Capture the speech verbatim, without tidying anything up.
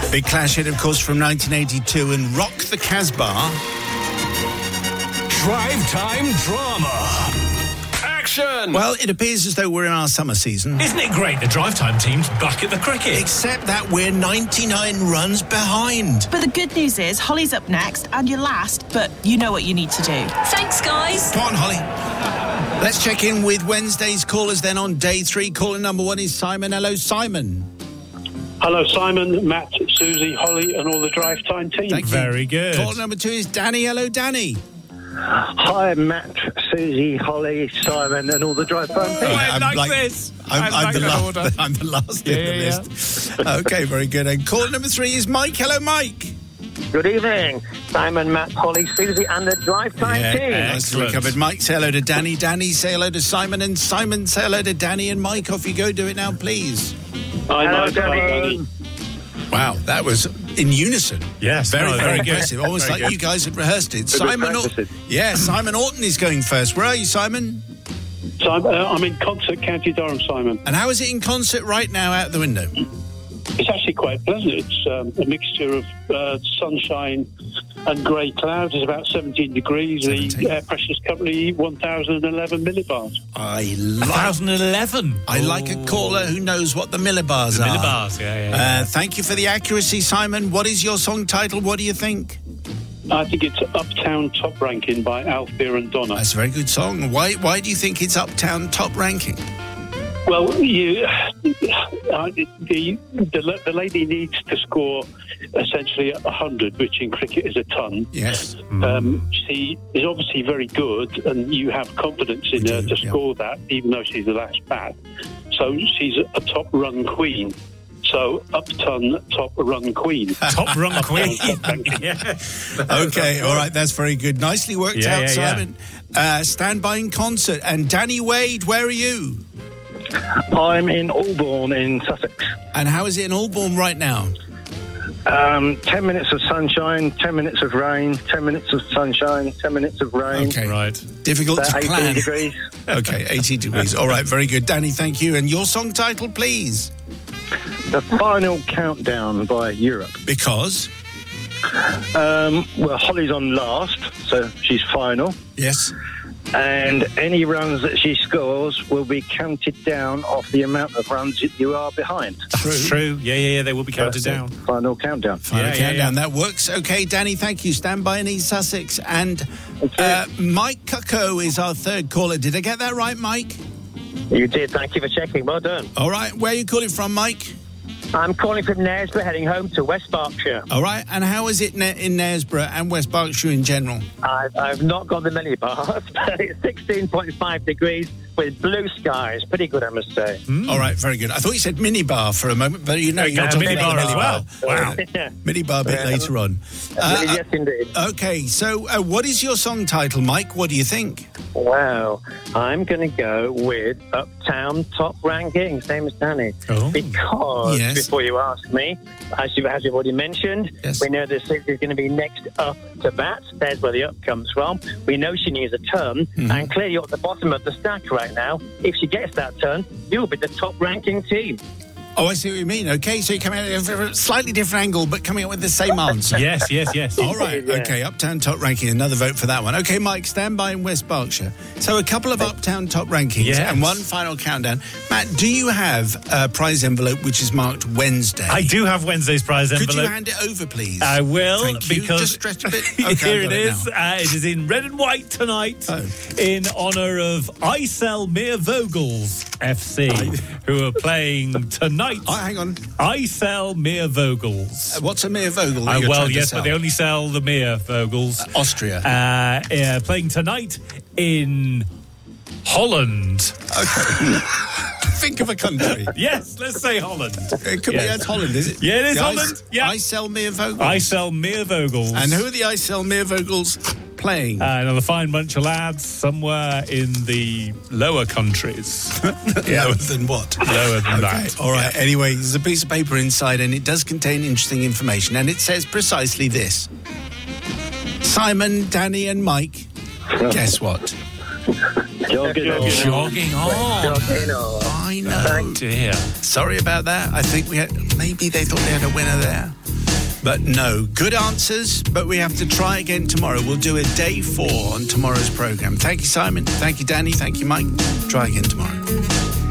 Big Clash hit, of course, from nineteen eighty-two, and Rock the Casbah. Drive Time Drama. Action! Well, it appears as though we're in our summer season. Isn't it great the Drive Time team's back at the cricket? Except that we're ninety-nine runs behind. But the good news is Holly's up next, and you're last, but you know what you need to do. Thanks, guys. Come on, Holly. Let's check in with Wednesday's callers then on day three. Caller number one is Simon. Hello, Simon. Hello, Simon, Matt, Susie, Holly, and all the Drive Time team. Thank you. Very good. Caller number two is Danny. Hello, Danny. Hi, Matt, Susie, Holly, Simon, and all the Drive Time team. Oh, I I'm like, like- this. I'm, I I'm, like the that last, order. I'm the last Yeah, in the yeah, list. Okay, very good. And caller number three is Mike. Hello, Mike. Good evening, Simon, Matt, Holly, Susie, and the Drive Time Yeah, team. nicely Excellent. recovered. Mike, say hello to Danny. Danny, say hello to Simon. And Simon, say hello to Danny. And Mike, off you go. Do it now, please. Hi, Hello, Mike. Hi, Danny. Danny. Wow, that was in unison. Yes, Very, no, very, very good. impressive. Almost Very like good. you guys had rehearsed it. Simon, Or- practicing. yeah, Simon Orton is going first. Where are you, Simon? So I'm, uh, I'm in concert, County Durham, Simon. And how is it in concert right now out the window? It's actually quite pleasant. It's um, a mixture of uh, sunshine and grey clouds. It's about seventeen degrees. seventeen. The air pressure's currently one thousand eleven millibars. I one like. thousand eleven. I like a caller who knows what the millibars The are. millibars, yeah, yeah, yeah. Uh, thank you for the accuracy, Simon. What is your song title? What do you think? I think it's Uptown Top Ranking by Althea and Donna. That's a very good song. Why? Why do you think it's Uptown Top Ranking? Well, you, uh, the, the the lady needs to score essentially a hundred, which in cricket is a ton. Yes. Um, she is obviously very good, and you have confidence in We her do, to yeah. score that, even though she's the last bat. So she's a top run queen. So Upton top run queen. Top run queen. Yeah. Okay, all right, that's very good. Nicely worked Yeah, out, yeah, yeah. Simon. Uh, stand by in concert. And Danny Wade, where are you? I'm in Albourne in Sussex. And how is it in Albourne right now? Um, ten minutes of sunshine, ten minutes of rain, ten minutes of sunshine, ten minutes of rain. Okay. Right. Difficult About to eighteen plan. degrees. Okay, eighteen degrees. All right, very good. Danny, thank you. And your song title, please? The Final Countdown by Europe. Because? Um, well, Holly's on last, so she's final. Yes. And any runs that she scores will be counted down off the amount of runs that you are behind. That's true. Yeah, yeah, yeah. They will be counted That's it. down. Final countdown. Final Yeah, yeah, countdown. yeah. That works. Okay, Danny, thank you. Stand by in East Sussex. And Okay. uh, Mike Cucko is our third caller. Did I get that right, Mike? You did. Thank you for checking. Well done. All right. Where are you calling from, Mike? I'm calling from Knaresborough, heading home to West Berkshire. All right. And how is it ne- in Knaresborough and West Berkshire in general? I've, I've not got the millibars, but it's sixteen point five degrees with blue skies. Pretty good, I must say. All right. Very good. I thought you said minibar for a moment, but you know, you're Uh, talking minibar about as well. Wow. Yeah. Minibar a bit Yeah. later on. Uh, yes, indeed. okay. So uh, what is your song title, Mike? What do you think? Wow. I'm going to go with Uptown Top Ranking, same as Danny. Oh. Because, Yes. before you ask me, as, you, as you've already mentioned, Yes. we know the six is going to be next up to bat. There's where the up comes from. We know she needs a turn, Mm-hmm. and clearly you're at the bottom of the stack right now. If she gets that turn, you'll be the top ranking team. Oh, I see what you mean. Okay, so you're coming at a slightly different angle, but coming up with the same answer. Yes, yes, yes. All right, Yeah. okay, Uptown Top Ranking, another vote for that one. Okay, Mike, stand by in West Berkshire. So a couple of Uptown Top Rankings Yes. and one final countdown. Matt, do you have a prize envelope which is marked Wednesday? I do have Wednesday's prize Could envelope. you hand it over, please? I will, Thank you. because Just stretch a bit. Okay, here I've it got is. now. Uh, it is in red and white tonight, Oh. in honour of IJsselmeer Vogels F C, who are playing tonight. Oh, hang on. IJsselmeer Vogels. Uh, What's a mere Vogel? that Uh, you're well, trying to yes, sell? but they only sell the Meer Vogels. Austria. Uh, yeah, playing tonight in Holland. Okay. Think of a country. Yes, let's say Holland. It could be Yes. it's Holland, is it? Yeah, it is The Holland. Ice- Yeah. IJsselmeer Vogels. IJsselmeer Vogels. And who are the IJsselmeer Vogels playing? Uh, another fine bunch of lads somewhere in the lower countries. Lower than what? Lower than Okay, that. all right. Anyway, there's a piece of paper inside, and it does contain interesting information, and it says precisely this: Simon, Danny, and Mike. Guess what? Jogging on. Jogging on. Jogging on. I know. Dear. Sorry about that. I think we had maybe they thought they had a winner there. But no, good answers, but we have to try again tomorrow. We'll do a day four on tomorrow's programme. Thank you, Simon. Thank you, Danny. Thank you, Mike. Try again tomorrow.